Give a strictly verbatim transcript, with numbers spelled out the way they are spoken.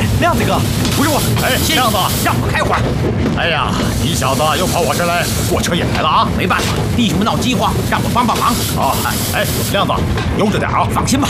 亮子哥，不是我， 哎，亮子， 让我开会儿。 哎呀，你小子又跑我这来，货车也来了啊！ 没办法，弟兄们闹饥荒，让我帮帮忙。 啊，哎，亮子，悠着点啊！ 放心吧。